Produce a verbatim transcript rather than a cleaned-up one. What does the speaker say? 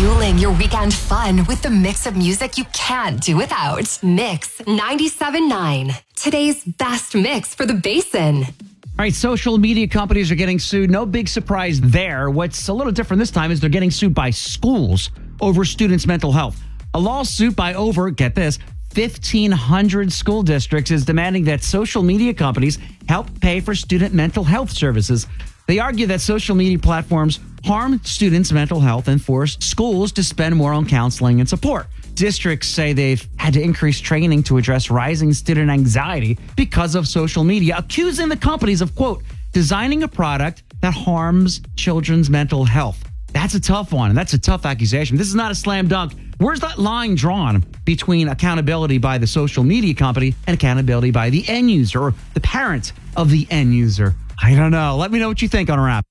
fueling your weekend fun with the mix of music you can't do without. Mix ninety-seven point nine. Today's best mix for the Basin. All right, social media companies are getting sued. No big surprise there. What's a little different this time is they're getting sued by schools over students' mental health. A lawsuit by over, get this, fifteen hundred school districts is demanding that social media companies help pay for student mental health services. They argue that social media platforms harm students' mental health and force schools to spend more on counseling and support. Districts say they've had to increase training to address rising student anxiety because of social media, accusing the companies of, quote, designing a product that harms children's mental health. That's a tough one, and that's a tough accusation. This is not a slam dunk. Where's that line drawn between accountability by the social media company and accountability by the end user or the parent of the end user? I don't know. Let me know what you think on our app.